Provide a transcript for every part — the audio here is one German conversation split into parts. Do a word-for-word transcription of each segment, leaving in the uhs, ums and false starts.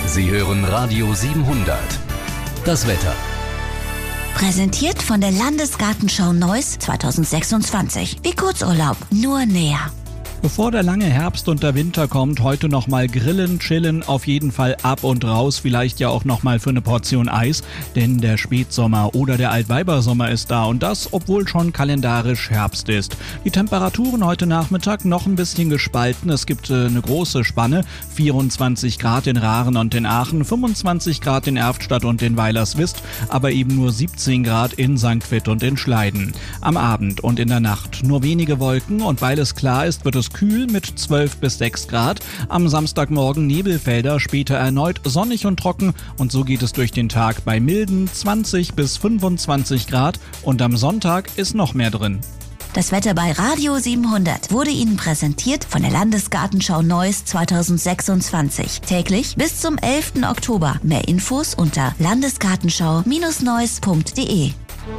Sie hören Radio siebenhundert. Das Wetter. Präsentiert von der Landesgartenschau Neuss zwanzig sechsundzwanzig. Wie Kurzurlaub, nur näher. Bevor der lange Herbst und der Winter kommt, heute nochmal grillen, chillen, auf jeden Fall ab und raus, vielleicht ja auch nochmal für eine Portion Eis, denn der Spätsommer oder der Altweibersommer ist da und das, obwohl schon kalendarisch Herbst ist. Die Temperaturen heute Nachmittag noch ein bisschen gespalten, es gibt äh, eine große Spanne, vierundzwanzig Grad in Rahren und in Aachen, fünfundzwanzig Grad in Erftstadt und in Weilerswist, aber eben nur siebzehn Grad in Sankt Vith und in Schleiden. Am Abend und in der Nacht nur wenige Wolken und weil es klar ist, wird es kühl mit zwölf bis sechs Grad. Am Samstagmorgen Nebelfelder, später erneut sonnig und trocken und so geht es durch den Tag bei milden zwanzig bis fünfundzwanzig Grad und am Sonntag ist noch mehr drin. Das Wetter bei Radio siebenhundert wurde Ihnen präsentiert von der Landesgartenschau Neuss zwanzig sechsundzwanzig. Täglich bis zum elften Oktober. Mehr Infos unter landesgartenschau Neuss punkt de.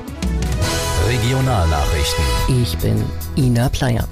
Regionalnachrichten. Ich bin Ina Pleyer.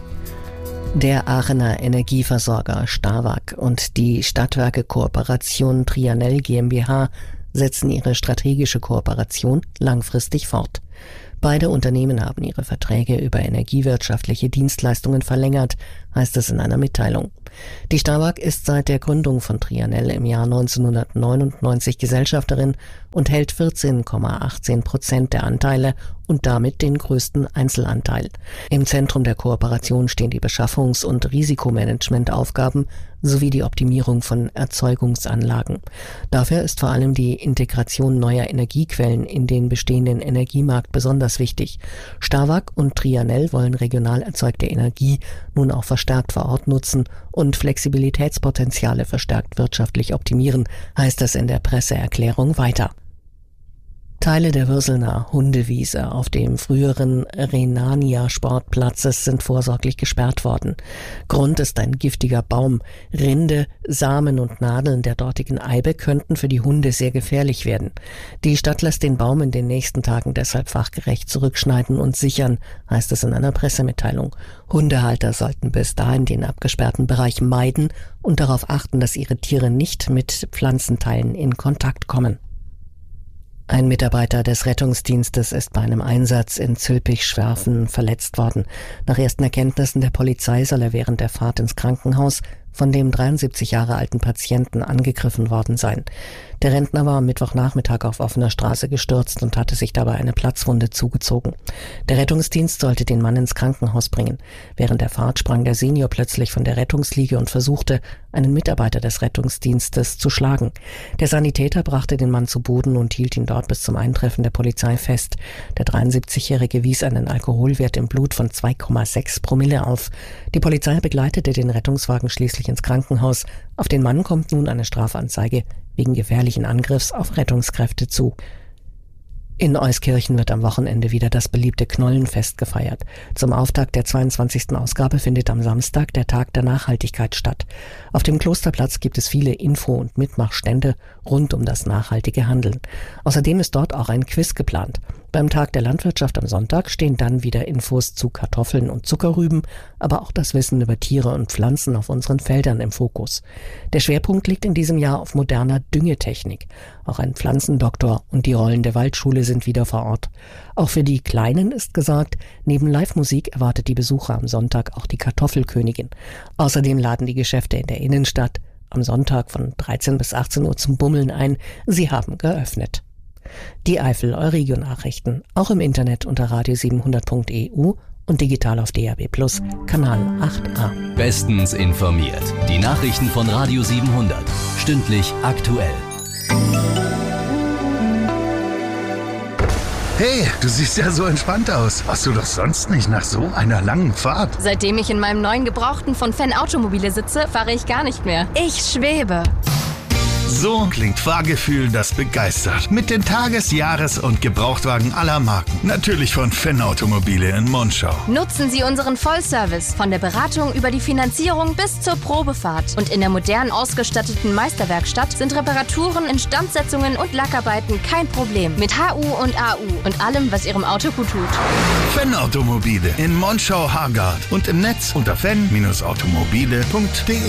Der Aachener Energieversorger Starwag und die Stadtwerke Kooperation Trianel GmbH setzen ihre strategische Kooperation langfristig fort. Beide Unternehmen haben ihre Verträge über energiewirtschaftliche Dienstleistungen verlängert, heißt es in einer Mitteilung. Die Starwag ist seit der Gründung von Trianel im Jahr neunzehnhundertneunundneunzig Gesellschafterin und hält vierzehn Komma achtzehn Prozent der Anteile und damit den größten Einzelanteil. Im Zentrum der Kooperation stehen die Beschaffungs- und Risikomanagementaufgaben sowie die Optimierung von Erzeugungsanlagen. Dafür ist vor allem die Integration neuer Energiequellen in den bestehenden Energiemarkt besonders wichtig. Starwag und Trianel wollen regional erzeugte Energie nun auch verstärkt vor Ort nutzen und Flexibilitätspotenziale verstärkt wirtschaftlich optimieren, heißt es in der Presseerklärung weiter. Teile der Würselner Hundewiese auf dem früheren Rhenania-Sportplatzes sind vorsorglich gesperrt worden. Grund ist ein giftiger Baum. Rinde, Samen und Nadeln der dortigen Eibe könnten für die Hunde sehr gefährlich werden. Die Stadt lässt den Baum in den nächsten Tagen deshalb fachgerecht zurückschneiden und sichern, heißt es in einer Pressemitteilung. Hundehalter sollten bis dahin den abgesperrten Bereich meiden und darauf achten, dass ihre Tiere nicht mit Pflanzenteilen in Kontakt kommen. Ein Mitarbeiter des Rettungsdienstes ist bei einem Einsatz in Zülpich-Schwerfen verletzt worden. Nach ersten Erkenntnissen der Polizei soll er während der Fahrt ins Krankenhaus von dem dreiundsiebzig Jahre alten Patienten angegriffen worden sein. Der Rentner war am Mittwochnachmittag auf offener Straße gestürzt und hatte sich dabei eine Platzwunde zugezogen. Der Rettungsdienst sollte den Mann ins Krankenhaus bringen. Während der Fahrt sprang der Senior plötzlich von der Rettungsliege und versuchte, einen Mitarbeiter des Rettungsdienstes zu schlagen. Der Sanitäter brachte den Mann zu Boden und hielt ihn dort bis zum Eintreffen der Polizei fest. Der dreiundsiebzigjährige wies einen Alkoholwert im Blut von zwei Komma sechs Promille auf. Die Polizei begleitete den Rettungswagen schließlich ins Krankenhaus. Auf den Mann kommt nun eine Strafanzeige wegen gefährlichen Angriffs auf Rettungskräfte zu. In Euskirchen wird am Wochenende wieder das beliebte Knollenfest gefeiert. Zum Auftakt der zweiundzwanzigsten Ausgabe findet am Samstag der Tag der Nachhaltigkeit statt. Auf dem Klosterplatz gibt es viele Info- und Mitmachstände rund um das nachhaltige Handeln. Außerdem ist dort auch ein Quiz geplant. Beim Tag der Landwirtschaft am Sonntag stehen dann wieder Infos zu Kartoffeln und Zuckerrüben, aber auch das Wissen über Tiere und Pflanzen auf unseren Feldern im Fokus. Der Schwerpunkt liegt in diesem Jahr auf moderner Düngetechnik. Auch ein Pflanzendoktor und die Rollen der Waldschule sind wieder vor Ort. Auch für die Kleinen ist gesagt, neben Live-Musik erwartet die Besucher am Sonntag auch die Kartoffelkönigin. Außerdem laden die Geschäfte in der Innenstadt am Sonntag von dreizehn bis achtzehn Uhr zum Bummeln ein. Sie haben geöffnet. Die Eifel Euregio-Nachrichten, auch im Internet unter radio siebenhundert punkt e u und digital auf D A B plus, Kanal acht a. Bestens informiert. Die Nachrichten von Radio siebenhundert. Stündlich aktuell. Hey, du siehst ja so entspannt aus. Warst du doch sonst nicht nach so einer langen Fahrt? Seitdem ich in meinem neuen Gebrauchten von Fan Automobile sitze, fahre ich gar nicht mehr. Ich schwebe. So klingt Fahrgefühl, das begeistert. Mit den Tages-, Jahres- und Gebrauchtwagen aller Marken. Natürlich von Fan Automobile in Monschau. Nutzen Sie unseren Vollservice. Von der Beratung über die Finanzierung bis zur Probefahrt. Und in der modern ausgestatteten Meisterwerkstatt sind Reparaturen, Instandsetzungen und Lackarbeiten kein Problem. Mit H U und A U und allem, was Ihrem Auto gut tut. Fan Automobile in Monschau-Hargard und im Netz unter fan Bindestrich automobile punkt de.